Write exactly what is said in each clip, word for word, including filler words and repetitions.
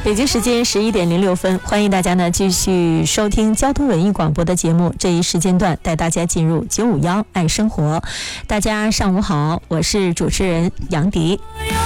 北京时间十一点零六分，欢迎大家呢继续收听交通文艺广播的节目。这一时间段带大家进入九五幺爱生活。大家上午好，我是主持人杨迪。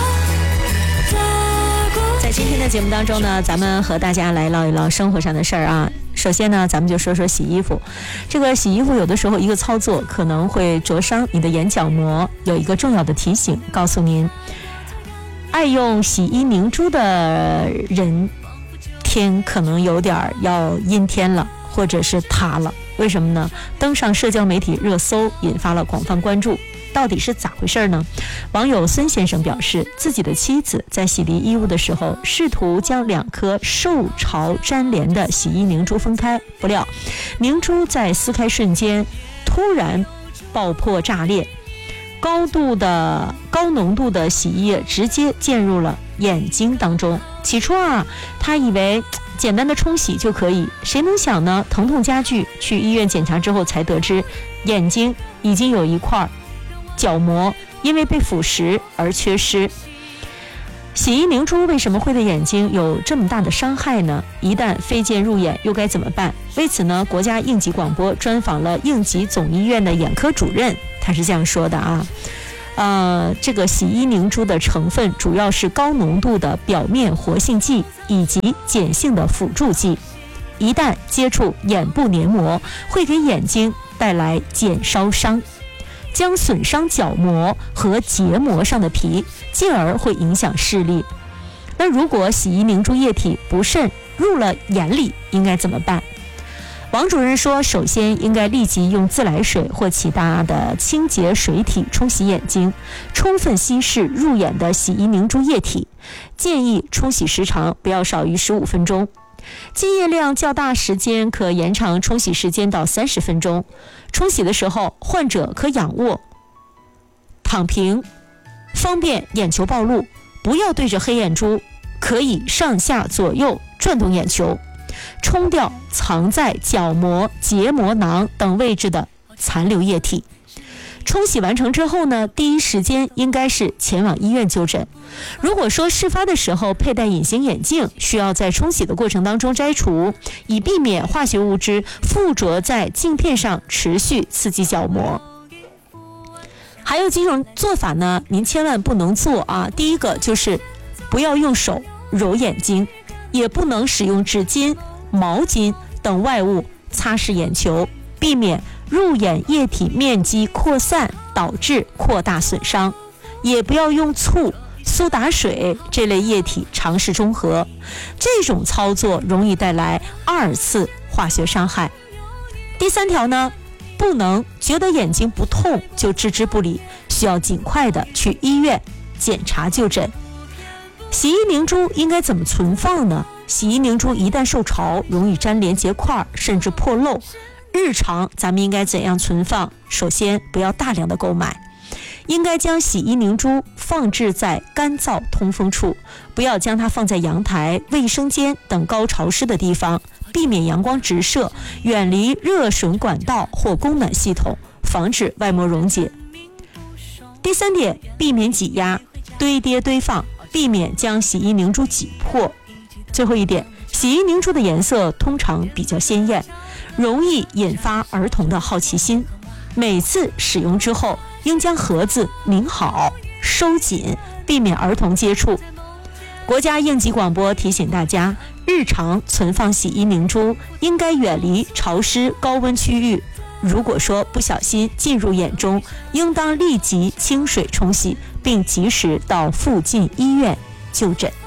在今天的节目当中呢，咱们和大家来唠一唠生活上的事儿啊。首先呢，咱们就说说洗衣服。这个洗衣服有的时候一个操作可能会灼伤你的眼角膜，有一个重要的提醒告诉您。爱用洗衣凝珠的人，天可能有点要阴天了，或者是塌了。为什么呢？登上社交媒体热搜，引发了广泛关注。到底是咋回事呢？网友孙先生表示，自己的妻子在洗涤衣物的时候，试图将两颗受潮粘连的洗衣凝珠分开，不料凝珠在撕开瞬间突然爆破炸裂，高度的高浓度的洗衣液直接溅入了眼睛当中。起初啊，他以为简单的冲洗就可以，谁能想呢？疼痛加剧，去医院检查之后才得知，眼睛已经有一块角膜因为被腐蚀而缺失。洗衣凝珠为什么会对眼睛有这么大的伤害呢？一旦飞溅入眼又该怎么办？为此呢，国家应急广播专访了应急总医院的眼科主任，他是这样说的啊，呃，这个洗衣凝珠的成分主要是高浓度的表面活性剂以及碱性的辅助剂，一旦接触眼部黏膜，会给眼睛带来睑烧伤，将损伤角膜和结膜上的皮，进而会影响视力。那如果洗衣凝珠液体不慎入了眼里，应该怎么办？王主任说，首先应该立即用自来水或其他的清洁水体冲洗眼睛，充分稀释入眼的洗衣凝珠液体，建议冲洗时长不要少于十五分钟。浸液量较大时间可延长冲洗时间到三十分钟。冲洗的时候，患者可仰卧、躺平，方便眼球暴露，不要对着黑眼珠，可以上下左右转动眼球，冲掉藏在角膜、结膜囊等位置的残留液体。冲洗完成之后呢，第一时间应该是前往医院就诊。如果说事发的时候佩戴隐形眼镜，需要在冲洗的过程当中摘除，以避免化学物质附着在镜片上持续刺激角膜。还有几种做法呢，您千万不能做啊。第一个就是不要用手揉眼睛，也不能使用纸巾、毛巾等外物擦拭眼球，避免入眼液体面积扩散导致扩大损伤。也不要用醋、苏打水这类液体尝试中和，这种操作容易带来二次化学伤害。第三条呢，不能觉得眼睛不痛就置之不理，需要尽快的去医院检查就诊。洗衣凝珠应该怎么存放呢？洗衣凝珠一旦受潮，容易粘连结块甚至破漏。日常咱们应该怎样存放？首先不要大量的购买，应该将洗衣凝珠放置在干燥通风处，不要将它放在阳台、卫生间等高潮湿的地方，避免阳光直射，远离热水管道或供暖系统，防止外膜溶解。第三点，避免挤压、堆叠堆放，避免将洗衣凝珠挤破。最后一点，洗衣凝珠的颜色通常比较鲜艳，容易引发儿童的好奇心。每次使用之后，应将盒子拧好收紧，避免儿童接触。国家应急广播提醒大家，日常存放洗衣凝珠应该远离潮湿高温区域，如果说不小心进入眼中，应当立即清水冲洗，并及时到附近医院就诊。